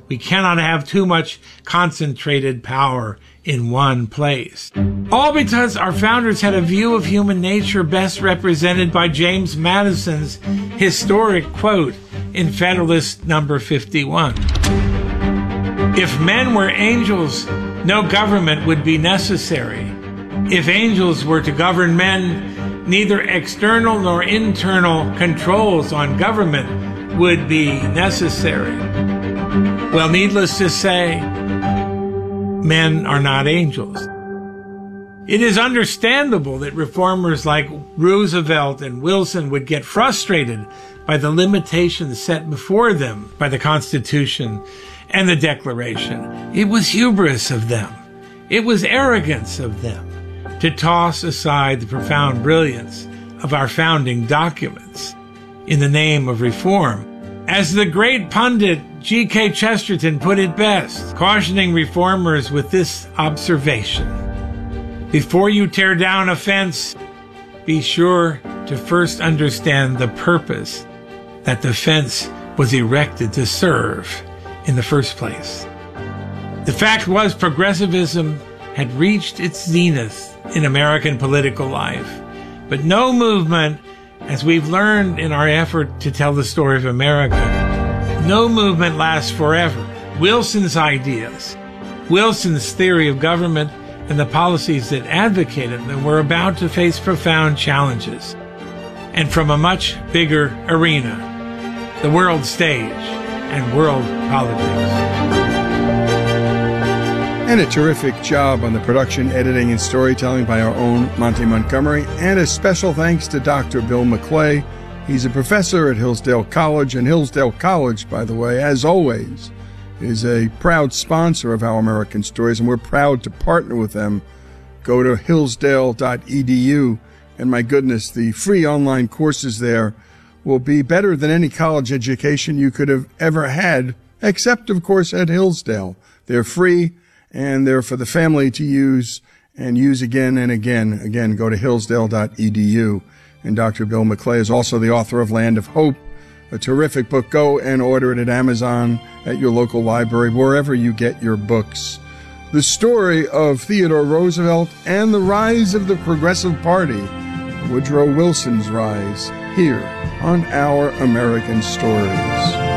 We cannot have too much concentrated power in one place. All because our founders had a view of human nature best represented by James Madison's historic quote in Federalist number 51. If men were angels, no government would be necessary. If angels were to govern men, neither external nor internal controls on government would be necessary. Well, needless to say, men are not angels. It is understandable that reformers like Roosevelt and Wilson would get frustrated by the limitations set before them by the Constitution and the Declaration. It was hubris of them. It was arrogance of them to toss aside the profound brilliance of our founding documents in the name of reform. As the great pundit G.K. Chesterton put it best, cautioning reformers with this observation: before you tear down a fence, be sure to first understand the purpose that the fence was erected to serve in the first place. The fact was, progressivism had reached its zenith in American political life, but no movement, as we've learned in our effort to tell the story of America, no movement lasts forever. Wilson's ideas, Wilson's theory of government, and the policies that advocated them were about to face profound challenges, and from a much bigger arena, the world stage and world politics. And a terrific job on the production, editing, and storytelling by our own Monty Montgomery. And a special thanks to Dr. Bill McClay. He's a professor at Hillsdale College, and Hillsdale College, by the way, as always, is a proud sponsor of Our American Stories, and we're proud to partner with them. Go to hillsdale.edu, and my goodness, the free online courses there will be better than any college education you could have ever had, except, of course, at Hillsdale. They're free, and they're for the family to use and use again and again. Again, go to hillsdale.edu. And Dr. Bill McClay is also the author of Land of Hope, a terrific book. Go and order it at Amazon, at your local library, wherever you get your books. The story of Theodore Roosevelt and the rise of the Progressive Party, Woodrow Wilson's rise, here on Our American Stories.